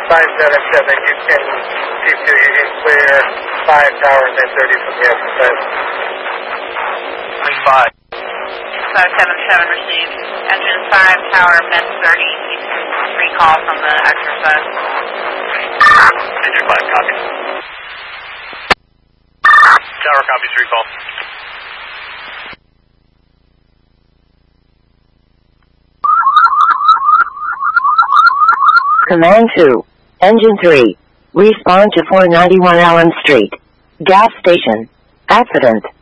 577, you can G2, you can clear 5 tower and then 30 from the exercise. 25. 577 received. Engine 5 tower men 30, you can recall from the exercise. Engine 5 copies. Tower copies, recall. Command 2. Engine 3. Respond to 491 Allen Street. Gas station. Accident.